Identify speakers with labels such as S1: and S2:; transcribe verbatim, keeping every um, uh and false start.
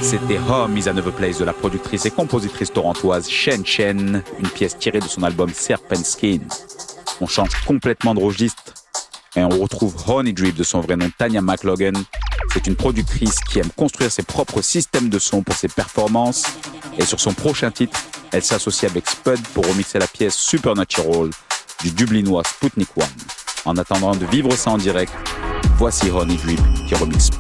S1: C'était Home is Another Place de la productrice et compositrice torontoise Shen Chen, une pièce tirée de son album Serpent Skin. On change complètement de registre et on retrouve Honey Drip de son vrai nom Tanya McLogan. C'est une productrice qui aime construire ses propres systèmes de son pour ses performances et sur son prochain titre, elle s'associe avec Spud pour remixer la pièce Supernatural du Dublinois Sputnik One. En attendant de vivre ça en direct, voici Honey Drip qui remixe